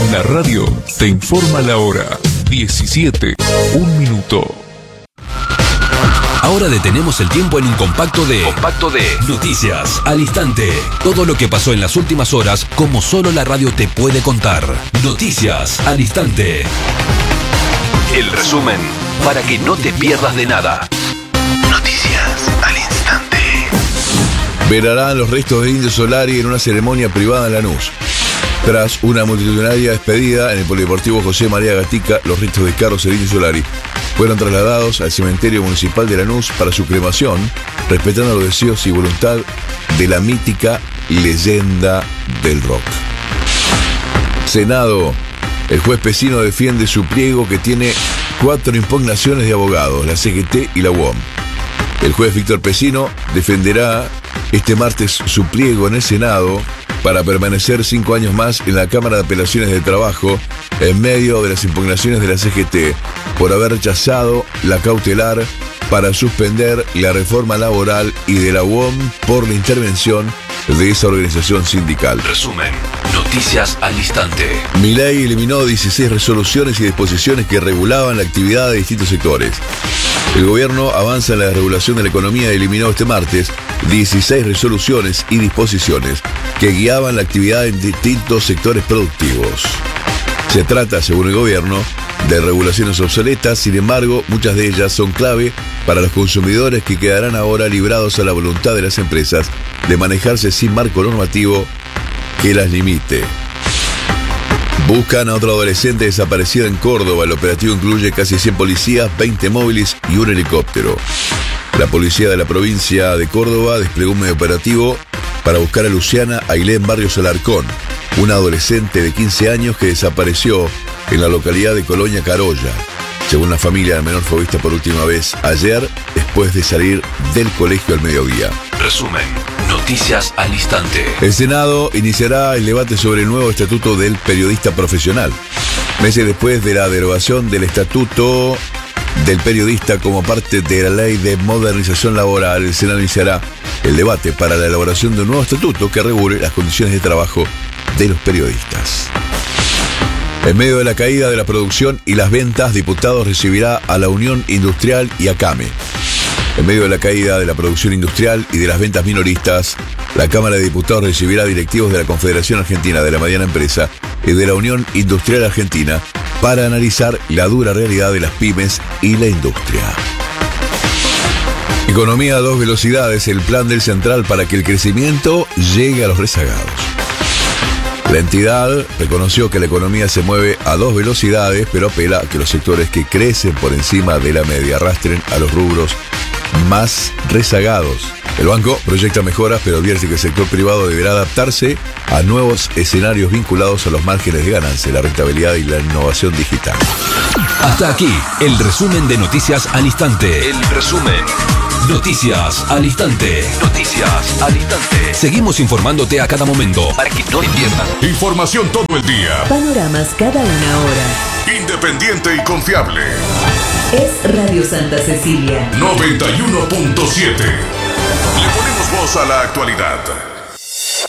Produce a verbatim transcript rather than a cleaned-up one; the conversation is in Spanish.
La radio te informa la hora. diecisiete, un minuto. Ahora detenemos el tiempo en un compacto de... Compacto de... Noticias al instante. Todo lo que pasó en las últimas horas, como solo la radio te puede contar. Noticias al instante. El resumen, para que no te pierdas de nada. Noticias al instante. Velarán los restos de Indio Solari en una ceremonia privada en Lanús. Tras una multitudinaria despedida en el Polideportivo José María Gatica, los restos de Carlos el Indio Solari fueron trasladados al cementerio municipal de Lanús para su cremación, respetando los deseos y voluntad de la mítica leyenda del rock. Senado. El juez Pesino defiende su pliego que tiene cuatro impugnaciones de abogados, la C G T y la U O M. El juez Víctor Pesino defenderá este martes su pliego en el Senado para permanecer cinco años más en la Cámara de Apelaciones de Trabajo en medio de las impugnaciones de la C G T por haber rechazado la cautelar para suspender la reforma laboral y de la U O M por la intervención de esa organización sindical. Resumen, noticias al instante. Milei eliminó dieciséis resoluciones y disposiciones que regulaban la actividad de distintos sectores. El gobierno avanza en la desregulación de la economía y eliminó este martes dieciséis resoluciones y disposiciones que guiaban la actividad en distintos sectores productivos. Se trata, según el gobierno, de regulaciones obsoletas, sin embargo, muchas de ellas son clave para los consumidores que quedarán ahora librados a la voluntad de las empresas de manejarse sin marco normativo que las limite. Buscan a otro adolescente desaparecido en Córdoba. El operativo incluye casi cien policías, veinte móviles y un helicóptero. La policía de la provincia de Córdoba desplegó un medio operativo para buscar a Luciana Ailén Barrios Alarcón, una adolescente de quince años que desapareció en la localidad de Colonia Carolla. Según la familia, el menor fue vista por última vez ayer, después de salir del colegio al mediodía. Resumen, noticias al instante. El Senado iniciará el debate sobre el nuevo estatuto del periodista profesional. Meses después de la derogación del estatuto del periodista como parte de la ley de modernización laboral, el Senado iniciará el debate para la elaboración de un nuevo estatuto que regule las condiciones de trabajo de los periodistas. En medio de la caída de la producción y las ventas, diputados recibirá a la Unión Industrial y a CAME. En medio de la caída de la producción industrial y de las ventas minoristas, la Cámara de Diputados recibirá directivos de la Confederación Argentina de la Mediana Empresa y de la Unión Industrial Argentina para analizar la dura realidad de las pymes y la industria. Economía a dos velocidades, el plan del Central para que el crecimiento llegue a los rezagados. La entidad reconoció que la economía se mueve a dos velocidades, pero apela a que los sectores que crecen por encima de la media arrastren a los rubros más rezagados. El banco proyecta mejoras, pero advierte que el sector privado deberá adaptarse a nuevos escenarios vinculados a los márgenes de ganancia, la rentabilidad y la innovación digital. Hasta aquí, el resumen de Noticias al Instante. El resumen. Noticias al Instante. Noticias al Instante. Seguimos informándote a cada momento para que no te pierdas. Información todo el día. Panoramas cada una hora. Independiente y confiable. Es Radio Santa Cecilia. noventa y uno punto siete. Le ponemos voz a la actualidad.